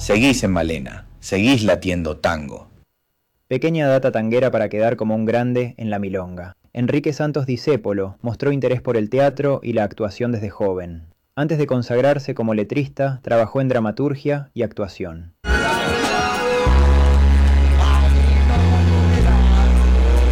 Seguís en Malena, seguís latiendo tango. Pequeña data tanguera para quedar como un grande en la milonga. Enrique Santos Discépolo mostró interés por el teatro y la actuación desde joven. Antes de consagrarse como letrista, trabajó en dramaturgia y actuación.